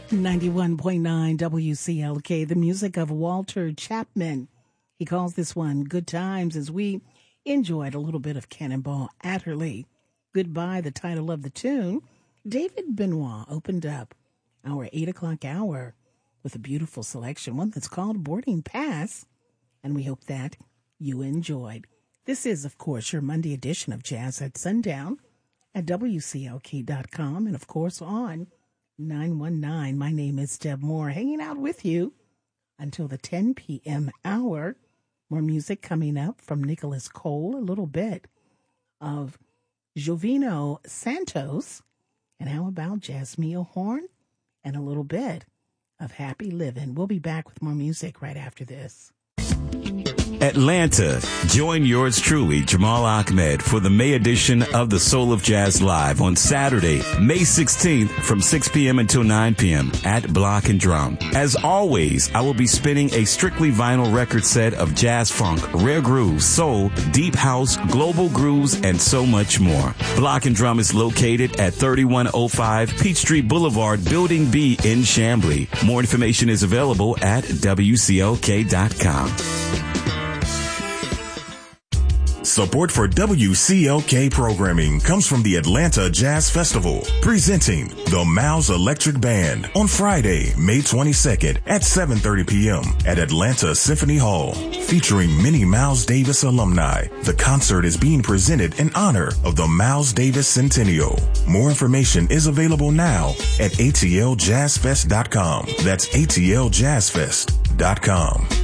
91.9 WCLK, the music of Walter Chapman. He calls this one Good Times, as we enjoyed a little bit of Cannonball Adderley. Goodbye, the title of the tune. David Benoit opened up our 8 o'clock hour with a beautiful selection, one that's called Boarding Pass, and we hope that you enjoyed. This is, of course, your Monday edition of Jazz at Sundown at WCLK.com and, of course, on 919. My name is Deb Moore, hanging out with you until the 10 p.m. hour. More music coming up from Nicholas Cole, a little bit of Jovino Santos, and how about Jasmine Horn, and a little bit of Happy Living. We'll be back with more music right after this. Atlanta. Join yours truly, Jamal Ahmed, for the May edition of the Soul of Jazz Live on Saturday, May 16th from 6 p.m. until 9 p.m. at Block and Drum. As always, I will be spinning a strictly vinyl record set of jazz funk, rare grooves, soul, deep house, global grooves, and so much more. Block and Drum is located at 3105 Peachtree Boulevard, Building B in Chamblee. More information is available at WCLK.com. Support for WCLK programming comes from the Atlanta Jazz Festival, presenting the Miles Electric Band on Friday, May 22nd at 7:30 p.m. at Atlanta Symphony Hall, featuring many Miles Davis alumni. The concert is being presented in honor of the Miles Davis Centennial. More information is available now at ATLJazzFest.com. That's ATLJazzFest.com.